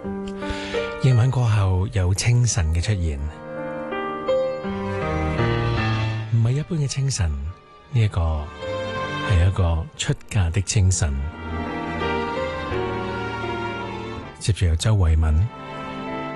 夜晚過後有清晨嘅出現，唔係一般嘅清晨，呢一個係一個出嫁的清晨。接住由周慧敏